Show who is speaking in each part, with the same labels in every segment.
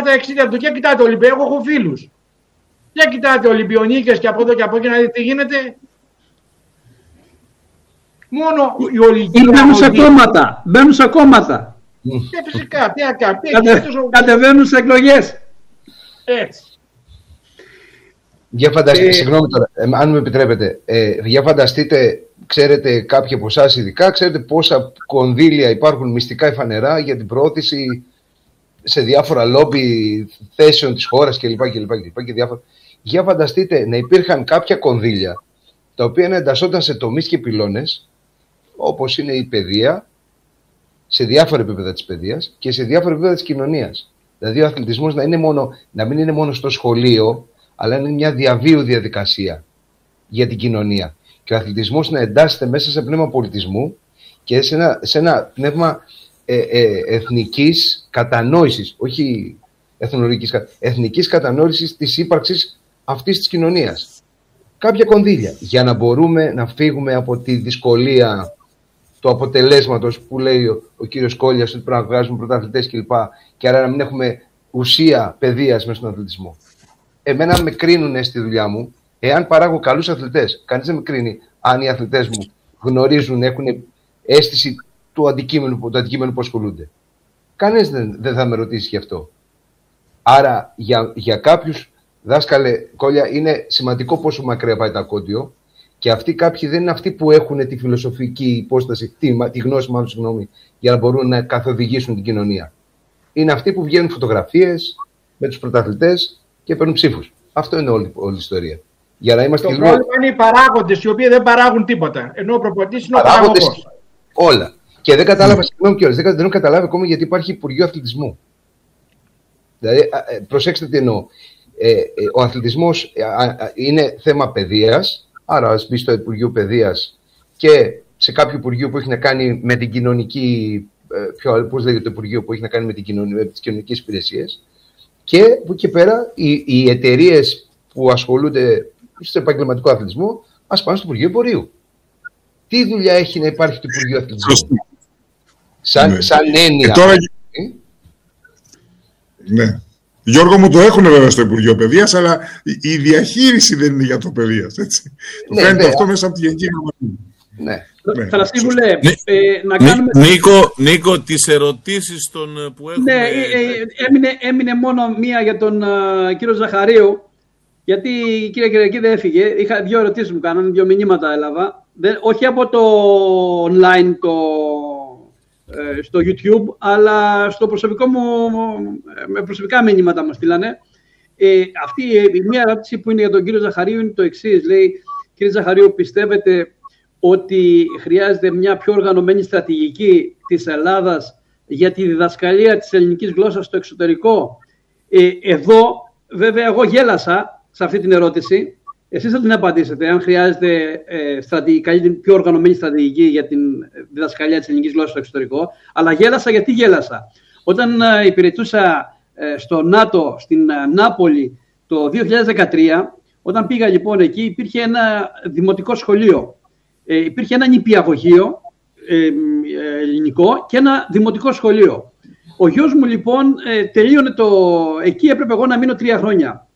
Speaker 1: τα 60 του και κοιτάτε Ολυμπιακό, έχω φίλους. Για κοιτάτε Ολυμπιονίκες και από εδώ και από εκεί να δείτε τι γίνεται. Μόνο οι ολυμπιακοί.
Speaker 2: Μπαίνουν σε κόμματα.
Speaker 1: Φυσικά, τι να κάνει.
Speaker 2: Κατεβαίνουν σε εκλογές.
Speaker 1: Έτσι.
Speaker 3: Για φανταστείτε, συγγνώμη τώρα, αν μου επιτρέπετε, για φανταστείτε, ξέρετε κάποιοι από εσάς ειδικά, ξέρετε πόσα κονδύλια υπάρχουν μυστικά ή φανερά για την προώθηση σε διάφορα λόμπι θέσεων της χώρας κλπ. Για φανταστείτε να υπήρχαν κάποια κονδύλια τα οποία να εντασσόταν σε τομείς και πυλώνες, όπως είναι η παιδεία, σε διάφορα επίπεδα της παιδείας και σε διάφορα επίπεδα της κοινωνίας. Δηλαδή ο αθλητισμός να μην είναι μόνο στο σχολείο, αλλά είναι μια διαβίου διαδικασία για την κοινωνία. Και ο αθλητισμός να εντάσσεται μέσα σε πνεύμα πολιτισμού και σε ένα πνεύμα εθνικής κατανόησης, όχι εθνικής κατανόησης της ύπαρξης αυτής της κοινωνίας. Κάποια κονδύλια για να μπορούμε να φύγουμε από τη δυσκολία του αποτελέσματος που λέει ο κύριος Κόλλιας ότι πρέπει να βγάζουμε πρωταθλητές κλπ. Και άρα να μην έχουμε ουσία παιδείας μέσα στον αθλητισμό. Εμένα με κρίνουν στη δουλειά μου εάν παράγω καλούς αθλητές. Κανείς δεν με κρίνει αν οι αθλητές μου γνωρίζουν, έχουν αίσθηση του αντικείμενου που ασχολούνται. Κανείς δεν θα με ρωτήσει γι' αυτό. Άρα για κάποιους, δάσκαλε Κόλλια, είναι σημαντικό πόσο μακριά πάει το ακόντιο και αυτοί κάποιοι δεν είναι αυτοί που έχουν τη φιλοσοφική υπόσταση, τη γνώση μάλλον, συγγνώμη, για να μπορούν να καθοδηγήσουν την κοινωνία. Είναι αυτοί που βγαίνουν φωτογραφίες με τους πρωταθλητές και παίρνουν ψήφους. Αυτό είναι όλη η ιστορία. Για να είμαστε
Speaker 1: το πρόβλημα είναι οι παράγοντες, οι οποίοι δεν παράγουν τίποτα. Ενώ ο προπονητής είναι ο παραγωγός.
Speaker 3: Όλα. Και δεν κατάλαβα, συγγνώμη κιόλας, δεν έχω καταλάβει ακόμα γιατί υπάρχει Υπουργείο Αθλητισμού. Δηλαδή, προσέξτε τι εννοώ. Ο αθλητισμός είναι θέμα παιδείας, άρα ας μπει στο Υπουργείο Παιδείας και σε κάποιο Υπουργείο που έχει να κάνει με την κοινωνική. Πώς λέγεται το Υπουργείο που έχει να κάνει με τις κοινωνικές υπηρεσίες. Και από εκεί πέρα οι εταιρείες που ασχολούνται στο επαγγελματικό αθλητισμό ας πάνε στο Υπουργείο Εμπορίου. Τι δουλειά έχει να υπάρχει το Υπουργείο Αθλητισμού? Σαν έννοια.
Speaker 4: Τώρα... Ναι. Γιώργο μου, το έχουν βέβαια στο Υπουργείο Παιδείας, αλλά η διαχείριση δεν είναι για το παιδείας. Το φαίνεται αυτό μέσα από τη Γενική Γραμματεία.
Speaker 3: Ναι.
Speaker 2: Θαλασσίβουλε, να κάνουμε...
Speaker 5: Νίκο, τις ερωτήσεις που έχουμε...
Speaker 2: Ναι, έμεινε μόνο μία για τον κύριο Ζαχαρίου, γιατί η κυρία Κυριακή δεν έφυγε. Είχα 2 ερωτήσεις μου κάνανε, 2 μηνύματα έλαβα. Όχι από το online, στο YouTube, αλλά στο προσωπικό μου, με προσωπικά μηνύματα μου στείλανε. Αυτή η μία ερώτηση που είναι για τον κύριο Ζαχαρίου είναι το εξής. Λέει, κύριε Ζαχαρίου, πιστεύετε ότι χρειάζεται μια πιο οργανωμένη στρατηγική της Ελλάδας για τη διδασκαλία της ελληνικής γλώσσας στο εξωτερικό? Εδώ, βέβαια, εγώ γέλασα σε αυτή την ερώτηση. Εσείς θα την απαντήσετε, αν χρειάζεται πιο οργανωμένη στρατηγική για τη διδασκαλία της ελληνικής γλώσσας στο εξωτερικό. Αλλά γέλασα γιατί γέλασα. Όταν υπηρετούσα στο ΝΑΤΟ, στην Νάπολη, το 2013, όταν πήγα λοιπόν εκεί, υπήρχε ένα δημοτικό σχολείο. Υπήρχε ένα νηπιαγωγείο ελληνικό και ένα δημοτικό σχολείο. Ο γιος μου λοιπόν τελείωνε εκεί έπρεπε εγώ να μείνω 3 χρόνια.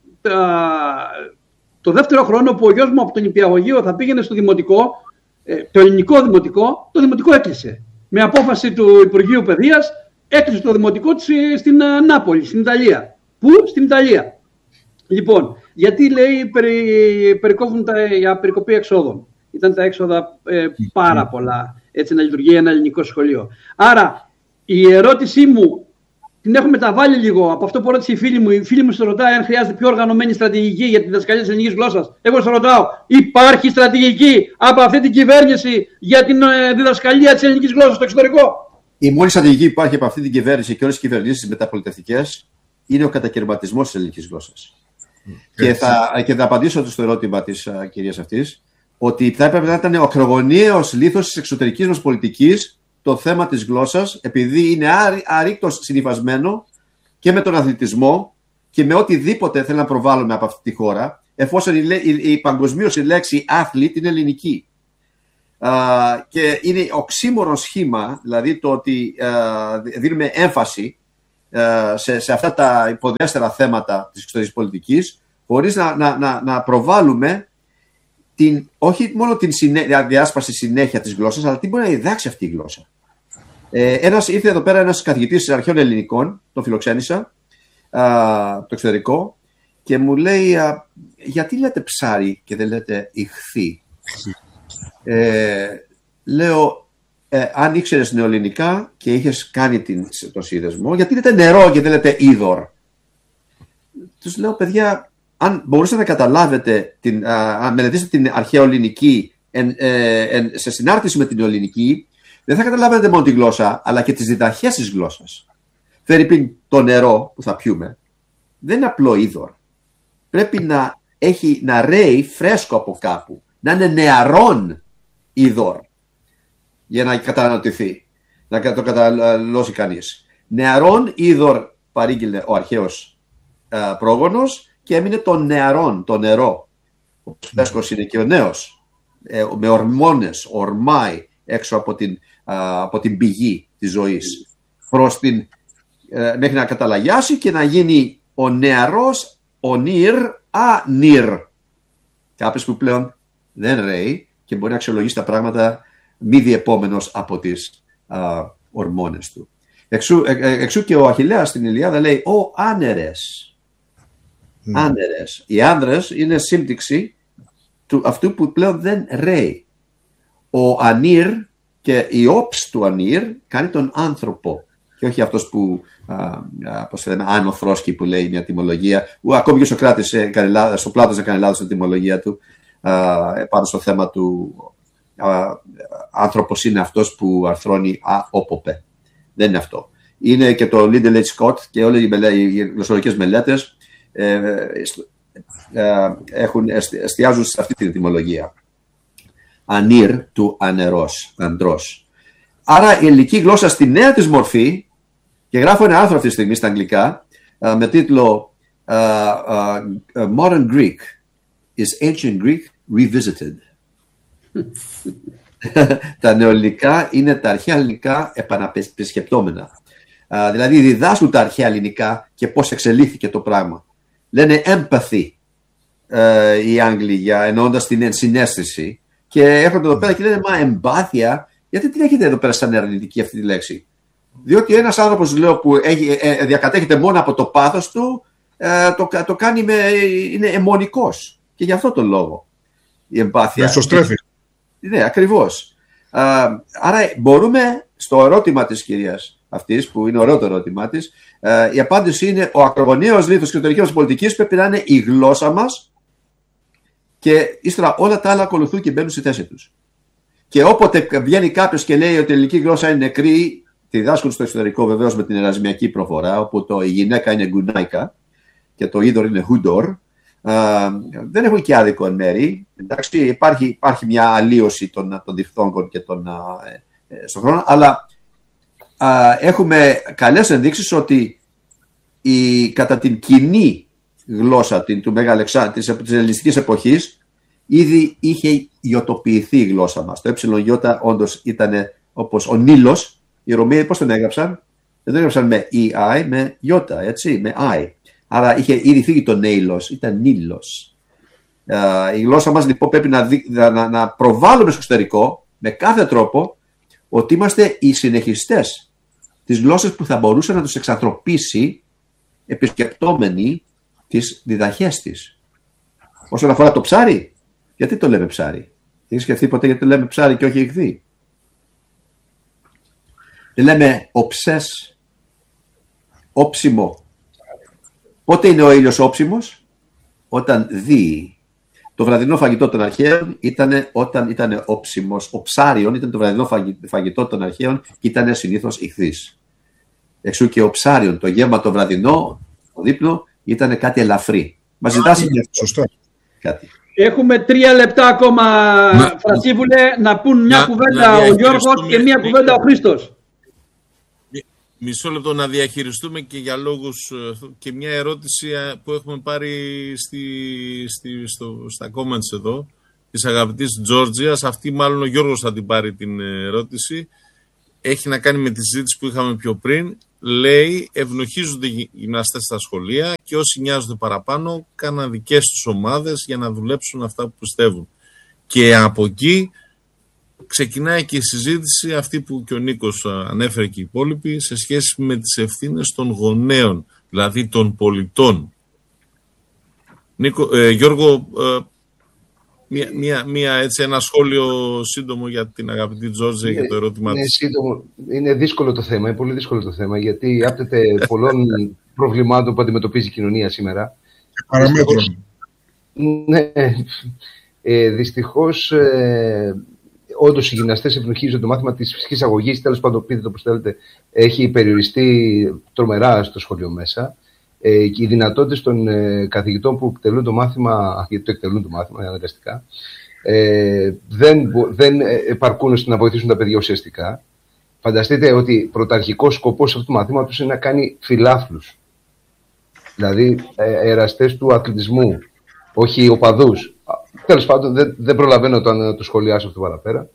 Speaker 2: Το δεύτερο χρόνο που ο γιος μου από το νηπιαγωγείο θα πήγαινε στο δημοτικό, το ελληνικό δημοτικό, το δημοτικό έκλεισε. Με απόφαση του Υπουργείου Παιδείας έκλεισε το δημοτικό της στην Νάπολη, στην Ιταλία. Πού? Στην Ιταλία. Λοιπόν, γιατί λέει περικόβουν για περικοπή εξόδων. Ήταν τα έξοδα πάρα πολλά, έτσι να λειτουργεί ένα ελληνικό σχολείο. Άρα, η ερώτησή μου την έχω μεταβάλει λίγο από αυτό που ρώτησε η φίλη μου. Η φίλη μου σε ρωτάει αν χρειάζεται πιο οργανωμένη στρατηγική για τη διδασκαλία της ελληνικής γλώσσας. Εγώ σε ρωτάω, υπάρχει στρατηγική από αυτή την κυβέρνηση για τη διδασκαλία της ελληνικής γλώσσας στο εξωτερικό?
Speaker 6: Η μόνη στρατηγική που υπάρχει από αυτή την κυβέρνηση και όλες τις κυβερνήσεις μεταπολιτευτικές είναι ο κατακαιρματισμός της ελληνικής γλώσσας. Και θα απαντήσω στο ερώτημα της κυρίας αυτής, ότι θα έπρεπε να ήταν ο ακρογωνιαίος λίθος της εξωτερικής μας πολιτικής το θέμα της γλώσσας, επειδή είναι αρρήκτως συνυφασμένο και με τον αθλητισμό και με οτιδήποτε θέλει να προβάλλουμε από αυτή τη χώρα, εφόσον η παγκοσμίως η λέξη athlete είναι ελληνική. Και είναι οξύμορο σχήμα, δηλαδή το ότι δίνουμε έμφαση σε αυτά τα υποδέστερα θέματα της εξωτερικής πολιτικής, χωρίς να προβάλλουμε όχι μόνο την διάσπαση συνέχεια της γλώσσας, αλλά τι μπορεί να διδάξει αυτή η γλώσσα. Ήρθε εδώ πέρα ένας καθηγητής αρχαίων ελληνικών, τον φιλοξένησα, το εξωτερικό, και μου λέει, γιατί λέτε ψάρι και δεν λέτε ιχθύ? Λέω, αν ήξερες νεοελληνικά και είχες κάνει τον σύνδεσμο, γιατί λέτε νερό και δεν λέτε είδωρ? Τους λέω, παιδιά, αν μπορούσατε να καταλάβετε, αν μελετήσετε την αρχαία ελληνική σε συνάρτηση με την νεοελληνική, δεν θα καταλάβετε μόνο τη γλώσσα, αλλά και τις διδαχές της γλώσσας. Φέρει το νερό που θα πιούμε, δεν είναι απλό είδωρ. Πρέπει να ρέει φρέσκο από κάπου, να είναι νεαρόν είδωρ, για να καταναλωθεί, να το καταναλώσει κανείς. Νεαρόν είδωρ παρήγγειλε ο αρχαίος πρόγονος και έμεινε το νεαρόν, το νερό. Ο φρέσκος είναι και ο νέος, με ορμόνες, ορμάει έξω από την πηγή της ζωής, μέχρι να καταλαγιάσει και να γίνει ο νεαρός, ο νυρ. Κάποιος που πλέον δεν ρέει και μπορεί να αξιολογήσει τα πράγματα μη διεπόμενος από τις ορμόνες του. Εξού και ο Αχιλλέας στην Ιλιάδα λέει «Ο άνερες». Άνερες. Οι άνδρες είναι σύμπτυξη του αυτού που πλέον δεν ρέει. Ο ανήρ και η όψη του ανήρ κάνει τον άνθρωπο και όχι αυτός που Άνω Θρόσκι που λέει μια τιμολογία, ακόμη και ο Σοκράτης στο Πλάτος έκανε λάθος στην τιμολογία του πάνω στο θέμα του άνθρωπος είναι αυτός που αρθρώνει όποπε. Δεν είναι αυτό. Είναι και το Liddell H. Scott και όλες οι γλωσσολογικές μελέτες εστιάζουν σε αυτή την τιμολογία. Ανήρ του ανερός, ανδρός. Άρα η ελληνική γλώσσα στη νέα της μορφή, και γράφω ένα άρθρο αυτή τη στιγμή στα αγγλικά με τίτλο Modern Greek is Ancient Greek Revisited. Τα νεοελληνικά είναι τα αρχαία ελληνικά επαναπισκεπτόμενα. Δηλαδή διδάσκουν τα αρχαία ελληνικά και πώς εξελίχθηκε το πράγμα. Λένε empathy οι Άγγλοι εννοώντας την ενσυναίσθηση και έρχονται εδώ πέρα και λένε μα εμπάθεια, γιατί την έχετε εδώ πέρα σαν αρνητική αυτή τη λέξη? Διότι ένας άνθρωπος που διακατέχεται μόνο από το πάθος του το κάνει είναι αιμονικός και γι' αυτό το λόγο η εμπάθεια.
Speaker 4: Μεσοστρέφει.
Speaker 6: Ναι, ακριβώς. Άρα μπορούμε στο ερώτημα της κυρίας αυτής, που είναι ωραίο το ερώτημά της, η απάντηση είναι ο ακρογωνιαίος λίθος της εξωτερικής μας πολιτικής πρέπει να είναι η γλώσσα μας και ύστερα όλα τα άλλα ακολουθούν και μπαίνουν στη θέση τους. Και όποτε βγαίνει κάποιος και λέει ότι η ελληνική γλώσσα είναι νεκρή, τη διδάσκουν στο εξωτερικό βεβαίως με την ερασμιακή προφορά, όπου η γυναίκα είναι γκουνάικα και το είδωρ είναι χούντορ. Δεν έχουν και άδικο εν μέρη. Εντάξει, υπάρχει μια αλλίωση των διφθόγκων και στον χρόνο, αλλά έχουμε καλές ενδείξεις ότι κατά την κοινή γλώσσα του της ελληνιστικής εποχής ήδη είχε ιωτοποιηθεί η γλώσσα μας. Το ΕΙ όντως ήταν όπως ο Νείλος. Οι Ρωμαίοι πώς τον έγραψαν? Δεν τον έγραψαν με EI, με Ι, έτσι, με I. Άρα είχε ήδη φύγει το Νέιλος, ήταν Νείλος. Η γλώσσα μας λοιπόν πρέπει να προβάλλουμε στο εξωτερικό με κάθε τρόπο ότι είμαστε οι συνεχιστές της γλώσσας που θα μπορούσε να τους εξανθρωπίσει επισκεπτόμενοι τις διδαχές της. Όσον αφορά το ψάρι, γιατί το λέμε ψάρι? Έχεις σκεφτεί ποτέ γιατί το λέμε ψάρι και όχι ιχθύ? Δεν λέμε οψές, όψιμο. Πότε είναι ο ήλιος όψιμος? Όταν δει. Το βραδινό φαγητό των αρχαίων ήταν όταν ήταν όψιμος. Ο ψάριον ήταν το βραδινό φαγητό των αρχαίων και ήταν συνήθως ιχθύς. Εξού και ο ψάριον, το γεύμα το βραδινό, το δείπνο, ήταν κάτι ελαφρύ. Μας ζητάς κάτι.
Speaker 2: Έχουμε 3 λεπτά ακόμα, Φρασίβουλε, να πούν μια κουβέντα ο Γιώργος και μια κουβέντα ο Χρήστος.
Speaker 5: Μισό λεπτό να διαχειριστούμε και για λόγους και μια ερώτηση που έχουμε πάρει στα comments εδώ της αγαπητής Τζόρτζιας. Αυτή μάλλον ο Γιώργος θα την πάρει την ερώτηση. Έχει να κάνει με τη συζήτηση που είχαμε πιο πριν λέει ευνοχίζονται οι γυμναστές στα σχολεία και όσοι νοιάζονται παραπάνω κάναν δικές τους ομάδες για να δουλέψουν αυτά που πιστεύουν. Και από εκεί ξεκινάει και η συζήτηση αυτή που και ο Νίκος ανέφερε και οι υπόλοιποι σε σχέση με τις ευθύνες των γονέων, δηλαδή των πολιτών. Γιώργο, ένα σχόλιο σύντομο για την αγαπητή Τζόρτζε για το ερώτημα της.
Speaker 3: Σύντομο. Είναι δύσκολο το θέμα, είναι πολύ δύσκολο το θέμα, γιατί άπτεται πολλών προβλημάτων που αντιμετωπίζει η κοινωνία σήμερα.
Speaker 4: Και παραμέτρων.
Speaker 3: Ναι, δυστυχώς, όντως οι γυμναστές ευνοχίζονται. Το μάθημα της φυσικής αγωγής, τέλος πάντων πείτε το όπως θέλετε, έχει περιοριστεί τρομερά στο σχολείο μέσα. Και οι δυνατότητες των καθηγητών που εκτελούν το μάθημα, γιατί το εκτελούν το μάθημα αναγκαστικά, δεν επαρκούν ώστε να βοηθήσουν τα παιδιά ουσιαστικά. Φανταστείτε ότι πρωταρχικός σκοπός αυτού του μαθήματος είναι να κάνει φιλάθλους. Δηλαδή εραστές του αθλητισμού, όχι οπαδούς. Τέλος πάντων, δεν προλαβαίνω να το σχολιάσω αυτό παραπέρα.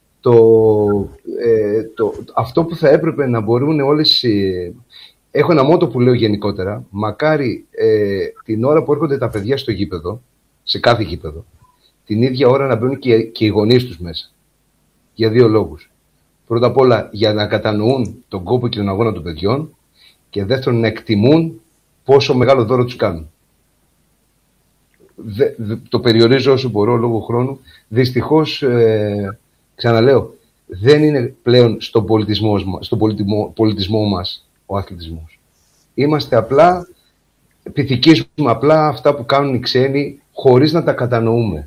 Speaker 3: Αυτό που θα έπρεπε να μπορούν όλες. Έχω ένα μότο που λέω γενικότερα. Μακάρι την ώρα που έρχονται τα παιδιά στο γήπεδο, σε κάθε γήπεδο, την ίδια ώρα να μπαίνουν και οι γονείς τους μέσα. Για δύο λόγους. Πρώτα απ' όλα για να κατανοούν τον κόπο και τον αγώνα των παιδιών, και δεύτερον να εκτιμούν πόσο μεγάλο δώρο τους κάνουν. Το περιορίζω όσο μπορώ λόγω χρόνου. Δυστυχώς, ξαναλέω, δεν είναι πλέον στον πολιτισμό μας ο αθλητισμός. Είμαστε απλά, πυθικίζουμε απλά αυτά που κάνουν οι ξένοι χωρίς να τα κατανοούμε.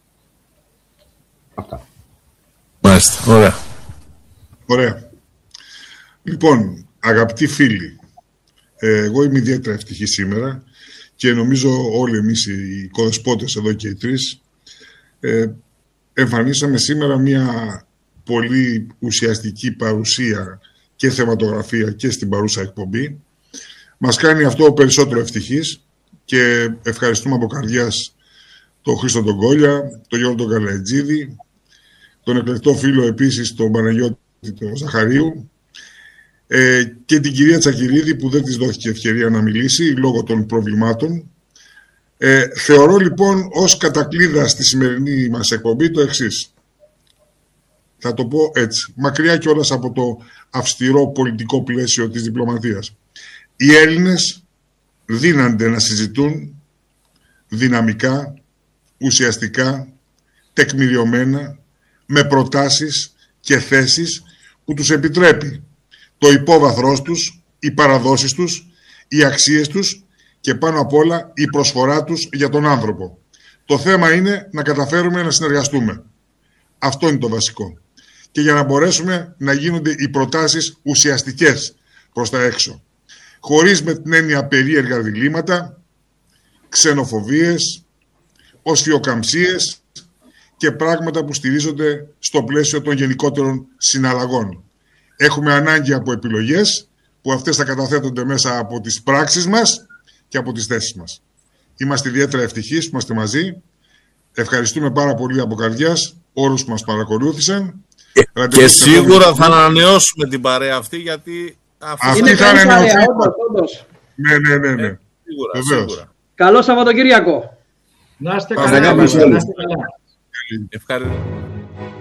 Speaker 3: Αυτά.
Speaker 5: Μάλιστα, ωραία.
Speaker 4: Ωραία. Λοιπόν, αγαπητοί φίλοι, εγώ είμαι ιδιαίτερα ευτυχής σήμερα και νομίζω όλοι εμείς οι κοδεσπότες εδώ και οι τρεις εμφανίσαμε σήμερα μια πολύ ουσιαστική παρουσία και θεματογραφία και στην παρούσα εκπομπή. Μας κάνει αυτό περισσότερο ευτυχής και ευχαριστούμε από καρδιάς τον Χρήστο τον Κόλια, τον Γιώργο τον Καλατζίδη, τον εκλεκτό φίλο επίσης τον Παναγιώτη τον Ζαχαρίου και την κυρία Τσακυρίδη που δεν της δόθηκε ευκαιρία να μιλήσει λόγω των προβλημάτων. Θεωρώ λοιπόν ως κατακλείδα στη σημερινή μας εκπομπή το εξής. Θα το πω έτσι, μακριά κιόλας από το αυστηρό πολιτικό πλαίσιο της διπλωματίας. Οι Έλληνες δύνανται να συζητούν δυναμικά, ουσιαστικά, τεκμηριωμένα, με προτάσεις και θέσεις που τους επιτρέπει το υπόβαθρός τους, οι παραδόσεις τους, οι αξίες τους και πάνω απ' όλα η προσφορά τους για τον άνθρωπο. Το θέμα είναι να καταφέρουμε να συνεργαστούμε. Αυτό είναι το βασικό. Και για να μπορέσουμε να γίνονται οι προτάσεις ουσιαστικές προς τα έξω. Χωρίς με την έννοια περίεργα διλήμματα, ξενοφοβίες, οσφιοκαμψίες και πράγματα που στηρίζονται στο πλαίσιο των γενικότερων συναλλαγών. Έχουμε ανάγκη από επιλογές που αυτές θα καταθέτονται μέσα από τις πράξεις μας και από τις θέσεις μας. Είμαστε ιδιαίτερα ευτυχείς που είμαστε μαζί. Ευχαριστούμε πάρα πολύ από καρδιάς όλους που μας παρακολούθησαν.
Speaker 5: Και σίγουρα θα ανανεώσουμε την παρέα αυτή γιατί
Speaker 2: είναι καλή παρέα, όντως.
Speaker 4: Ναι.
Speaker 5: Σίγουρα.
Speaker 2: Καλό Σαββατοκύριακο.
Speaker 1: Να είστε καλά.
Speaker 5: Ευχαριστώ.